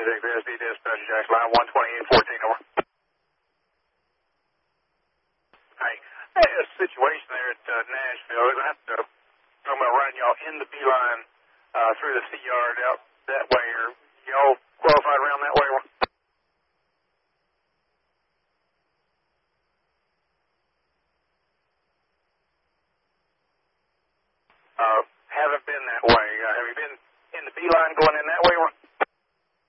XSD dispatch, Jackson, line 12814, over. Hey, a situation there at Nashville. I have to talk about running y'all in the B-line through the C-yard out that way. Are y'all qualified around that way?